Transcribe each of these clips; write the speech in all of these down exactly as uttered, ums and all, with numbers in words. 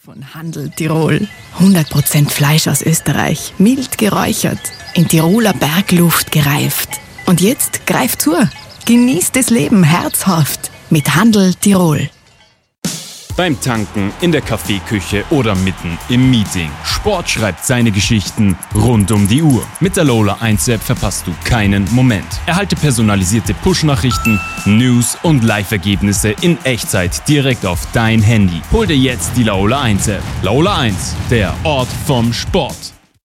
Von Handel Tirol. hundert Prozent Fleisch aus Österreich, mild geräuchert, in Tiroler Bergluft gereift. Und jetzt greift zu. Genießt das Leben herzhaft mit Handel Tirol. Beim Tanken, in der Kaffeeküche oder mitten im Meeting. Sport schreibt seine Geschichten rund um die Uhr. Mit der Lola eins App verpasst du keinen Moment. Erhalte personalisierte Push-Nachrichten, News und Live-Ergebnisse in Echtzeit direkt auf dein Handy. Hol dir jetzt die Lola eins App. Lola eins, der Ort vom Sport.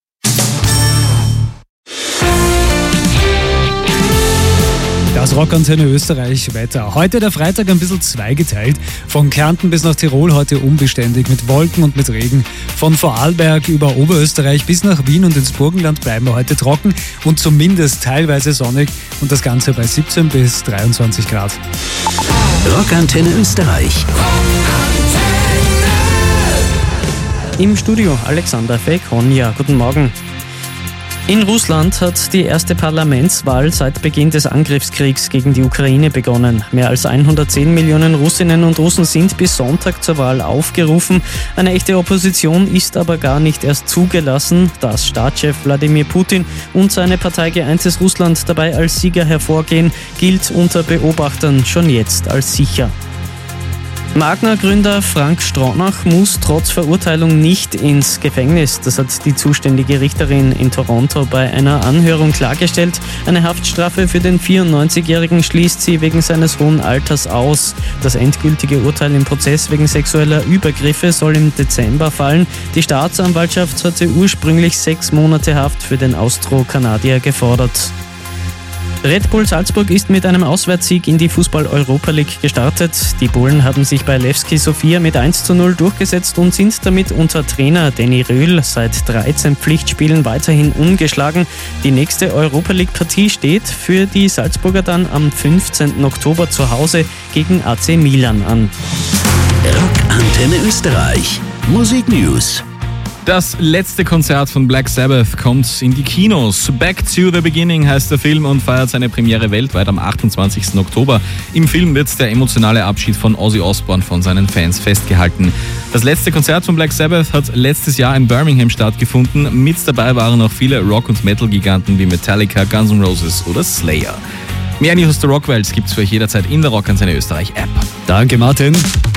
Das Rockantenne Österreich Wetter. Heute der Freitag ein bisschen zweigeteilt. Von Kärnten bis nach Tirol heute unbeständig mit Wolken und mit Regen. Von Vorarlberg über Oberösterreich bis nach Wien und ins Burgenland bleiben wir heute trocken und zumindest teilweise sonnig. Und das Ganze bei siebzehn bis dreiundzwanzig Grad. Rockantenne Österreich. Im Studio Alexander Fekonja. Guten Morgen. In Russland hat die erste Parlamentswahl seit Beginn des Angriffskriegs gegen die Ukraine begonnen. Mehr als hundertzehn Millionen Russinnen und Russen sind bis Sonntag zur Wahl aufgerufen. Eine echte Opposition ist aber gar nicht erst zugelassen. Dass Staatschef Wladimir Putin und seine Partei Geeintes Russland dabei als Sieger hervorgehen, gilt unter Beobachtern schon jetzt als sicher. Magna-Gründer Frank Stronach muss trotz Verurteilung nicht ins Gefängnis. Das hat die zuständige Richterin in Toronto bei einer Anhörung klargestellt. Eine Haftstrafe für den vierundneunzigjährigen schließt sie wegen seines hohen Alters aus. Das endgültige Urteil im Prozess wegen sexueller Übergriffe soll im Dezember fallen. Die Staatsanwaltschaft hatte ursprünglich sechs Monate Haft für den Austro-Kanadier gefordert. Red Bull Salzburg ist mit einem Auswärtssieg in die Fußball-Europa League gestartet. Die Bullen haben sich bei Levski Sofia mit eins zu null durchgesetzt und sind damit unter Trainer Danny Röhl seit dreizehn Pflichtspielen weiterhin ungeschlagen. Die nächste Europa League-Partie steht für die Salzburger dann am fünfzehnten Oktober zu Hause gegen A C Milan an. Rockantenne Österreich. Musik News. Das letzte Konzert von Black Sabbath kommt in die Kinos. Back to the Beginning heißt der Film und feiert seine Premiere weltweit am achtundzwanzigsten Oktober. Im Film wird der emotionale Abschied von Ozzy Osbourne von seinen Fans festgehalten. Das letzte Konzert von Black Sabbath hat letztes Jahr in Birmingham stattgefunden. Mit dabei waren auch viele Rock- und Metal-Giganten wie Metallica, Guns N' Roses oder Slayer. Mehr News aus der Rockwelt gibt's für euch jederzeit in der Rockantenne Österreich App. Danke, Martin.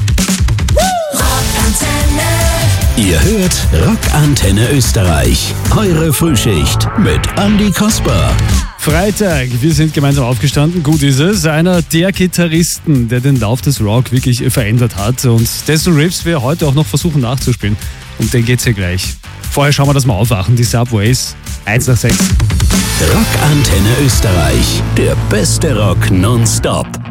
Ihr hört Rockantenne Österreich. Eure Frühschicht mit Andi Kasper. Freitag, wir sind gemeinsam aufgestanden, gut ist es. Einer der Gitarristen, der den Lauf des Rock wirklich verändert hat und dessen Riffs wir heute auch noch versuchen nachzuspielen. Um den geht's hier gleich. Vorher schauen wir, dass wir aufwachen. Die Subways, eins nach sechs. Rockantenne Österreich, der beste Rock nonstop.